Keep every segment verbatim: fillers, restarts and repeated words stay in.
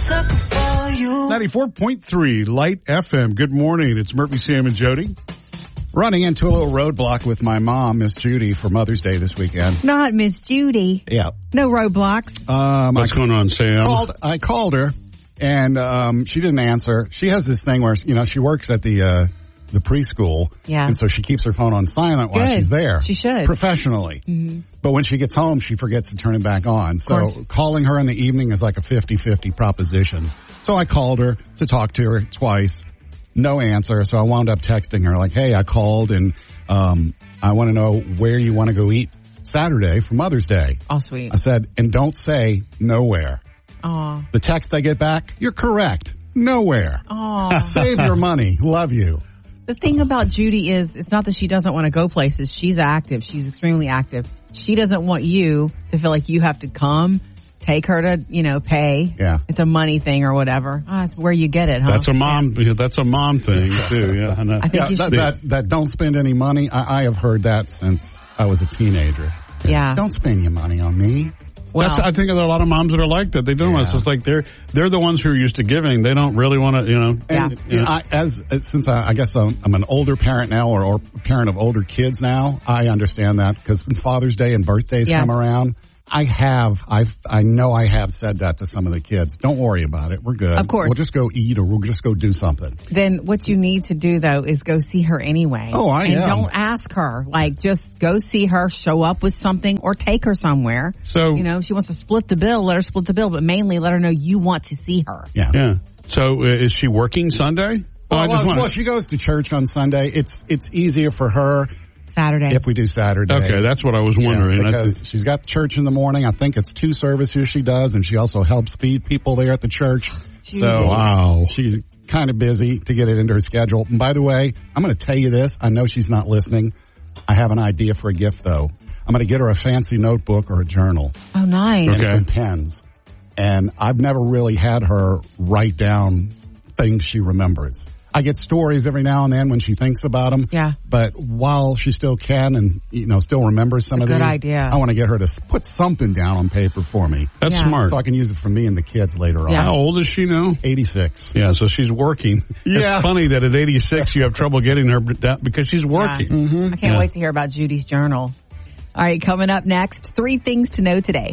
sucker for you. ninety-four point three Light F M. Good morning. It's Murphy, Sam, and Jody. Running into a little roadblock with my mom, Miss Judy, for Mother's Day this weekend. Not Miss Judy. Yeah. No roadblocks. Um, What's I going on, Sam? Called, I called her, and um, she didn't answer. She has this thing where, you know, she works at the uh, the preschool. Yeah. And so she keeps her phone on silent while Good. she's there. She should. Professionally. Mm-hmm. But when she gets home, she forgets to turn it back on. So calling her in the evening is like a fifty-fifty proposition. So I called her to talk to her twice. No answer. So I wound up texting her like, hey, I called and um, I want to know where you want to go eat Saturday for Mother's Day. Oh, sweet. I said, and don't say nowhere. Aw. The text I get back, you're correct. Nowhere. Aw. Save your money. Love you. The thing about Judy is, it's not that she doesn't want to go places. She's active. She's extremely active. She doesn't want you to feel like you have to come, take her to, you know, pay. Yeah. It's a money thing or whatever. Ah, it's where you get it, huh? That's a mom. Yeah. That's a mom thing too. Yeah, I know. I think Yeah, you that, should. that, that don't spend any money. I, I have heard that since I was a teenager. Yeah. Don't spend your money on me. Well, That's, I think there are a lot of moms that are like that. They don't. Yeah. It's just like they're they're the ones who are used to giving. They don't really want to, you know. Yeah. And, you know, I, as since I, I guess I'm, I'm an older parent now, or, or parent of older kids now, I understand that because when Father's Day and birthdays Yes. come around, I have, I I know I have said that to some of the kids. Don't worry about it. We're good. Of course. We'll just go eat or we'll just go do something. then what you need to do, though, is go see her anyway. Oh, I And am. don't ask her. Like, just go see her, show up with something, or take her somewhere. So You know, if she wants to split the bill, let her split the bill, but mainly let her know you want to see her. Yeah. yeah. So uh, is she working Sunday? Oh, Well, I just well, want. well, she goes to church on Sunday. It's it's easier for her Saturday. if we do Saturday. Okay, that's what I was wondering. Yeah, That's- because she's got church in the morning. I think it's two services she does, and she also helps feed people there at the church. So Wow. she's kind of busy to get it into her schedule. And by the way, I'm going to tell you this. I know she's not listening. I have an idea for a gift, though. I'm going to get her a fancy notebook or a journal Oh, nice. and Okay. some pens. And I've never really had her write down things she remembers. I get stories every now and then when she thinks about them. Yeah. But while she still can and, you know, still remembers some It's a of good these, idea. I want to get her to s- put something down on paper for me That's Yeah. smart. so I can use it for me and the kids later on. Yeah. How old is she now? eighty-six. Yeah, so she's working. Yeah. It's funny that at eighty-six you have trouble getting her down because she's working. Yeah. Mm-hmm. I can't Yeah. wait to hear about Judy's journal. All right, coming up next, three things to know today.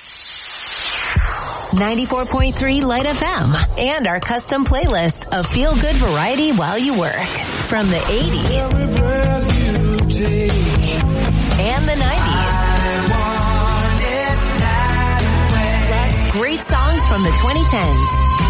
ninety-four point three Light F M and our custom playlist of feel-good variety while you work. From the eighties and the nineties. Plus great songs from the twenty tens.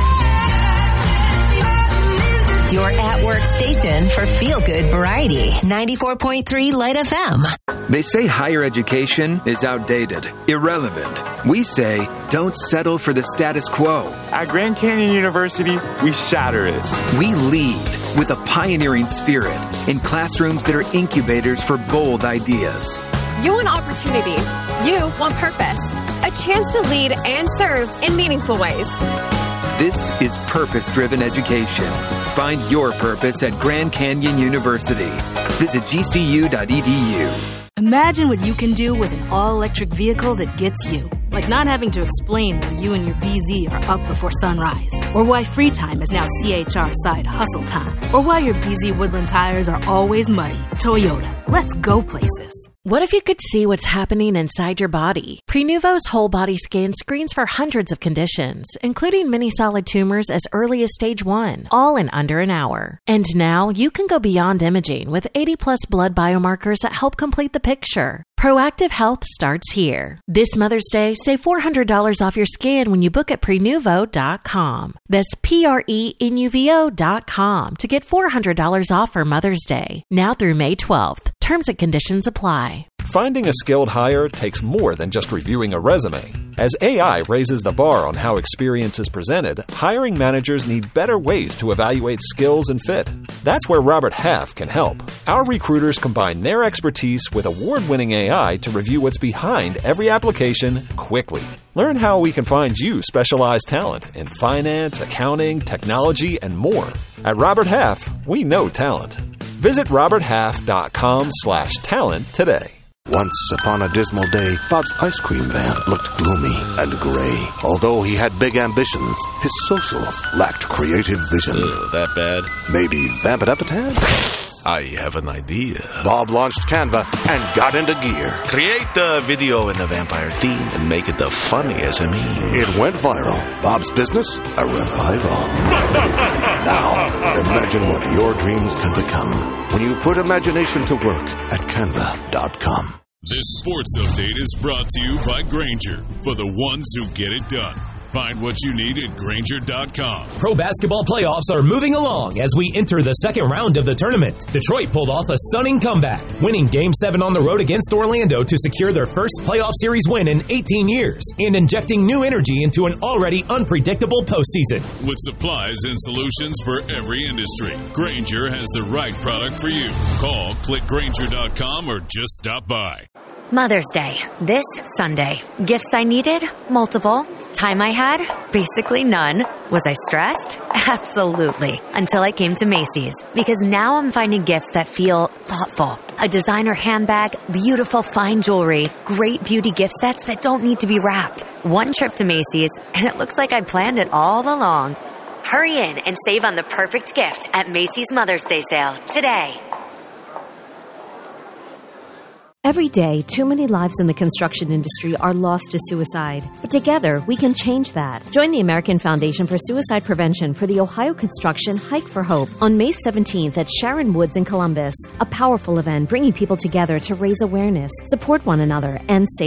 Your at-work station for feel-good variety. ninety-four point three Light F M. They say higher education is outdated, irrelevant. We say, don't settle for the status quo. At Grand Canyon University, we shatter it. We lead with a pioneering spirit in classrooms that are incubators for bold ideas. You want opportunity. You want purpose. A chance to lead and serve in meaningful ways. This is purpose-driven education. Find your purpose at Grand Canyon University. Visit G C U dot E D U. Imagine what you can do with an all-electric vehicle that gets you. Like not having to explain when you and your B Z are up before sunrise. Or why free time is now C H R side hustle time. Or why your B Z Woodland tires are always muddy. Toyota. Let's go places. What if you could see what's happening inside your body? Prenuvo's whole body scan screens for hundreds of conditions, including many solid tumors as early as stage one, all in under an hour. And now you can go beyond imaging with eighty plus blood biomarkers that help complete the picture. Proactive health starts here. This Mother's Day, save four hundred dollars off your scan when you book at prenuvo dot com. That's P R E N U V O dot com to get four hundred dollars off for Mother's Day, now through May twelfth. Terms and conditions apply. Finding a skilled hire takes more than just reviewing a resume. As A I raises the bar on how experience is presented, hiring managers need better ways to evaluate skills and fit. That's where Robert Half can help. Our recruiters combine their expertise with award-winning A I to review what's behind every application quickly. Learn how we can find you specialized talent in finance, accounting, technology, and more. At Robert Half, we know talent. Visit robert half dot com slash talent today. Once upon a dismal day, Bob's ice cream van looked gloomy and gray. Although he had big ambitions, his socials lacked creative vision. Ugh, that bad? Maybe vamp it up a tad? I have an idea. Bob launched Canva and got into gear. Create the video in the vampire theme and make it the funniest of me. It went viral. Bob's business, a revival. Now, imagine what your dreams can become when you put imagination to work at canva dot com. This sports update is brought to you by Grainger, for the ones who get it done. Find what you need at Grainger dot com. Pro basketball playoffs are moving along as we enter the second round of the tournament. Detroit pulled off a stunning comeback, winning Game seven on the road against Orlando to secure their first playoff series win in eighteen years and injecting new energy into an already unpredictable postseason. With supplies and solutions for every industry, Grainger has the right product for you. Call, click Grainger dot com, or just stop by. Mother's Day, this Sunday. Gifts I needed? Multiple. Time I had? Basically none. Was I stressed? Absolutely. Until I came to Macy's. Because now I'm finding gifts that feel thoughtful. A designer handbag, beautiful fine jewelry, great beauty gift sets that don't need to be wrapped. One trip to Macy's, and it looks like I planned it all along. Hurry in and save on the perfect gift at Macy's Mother's Day sale today. Every day, too many lives in the construction industry are lost to suicide. But together, we can change that. Join the American Foundation for Suicide Prevention for the Ohio Construction Hike for Hope on May seventeenth at Sharon Woods in Columbus. A powerful event bringing people together to raise awareness, support one another, and save